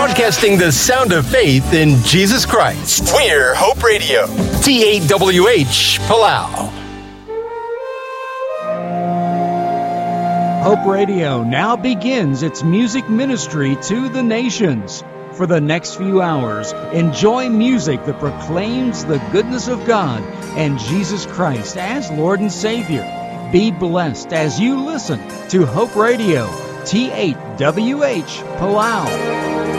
broadcasting the sound of faith in Jesus Christ. We're Hope Radio, TAWH, Palau. Hope Radio now begins its music ministry to the nations. For the next few hours, enjoy music that proclaims the goodness of God and Jesus Christ as Lord and Savior. Be blessed as you listen to Hope Radio, TAWH, Palau.